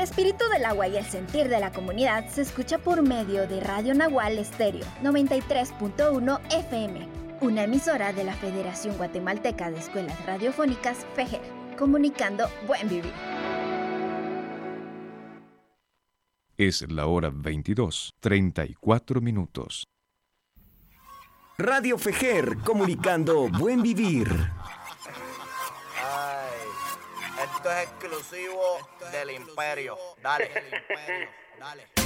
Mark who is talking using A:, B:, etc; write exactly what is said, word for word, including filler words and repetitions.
A: espíritu del agua y el sentir de la comunidad se escucha por medio de Radio Nahual Estéreo noventa y tres punto uno F M, una emisora de la Federación Guatemalteca de Escuelas Radiofónicas FEGER, comunicando Buen Vivir.
B: Es la hora veintidós, treinta y cuatro minutos.
C: Radio FEGER, comunicando Buen Vivir.
D: Ay, esto es exclusivo del Imperio. Dale. Dale.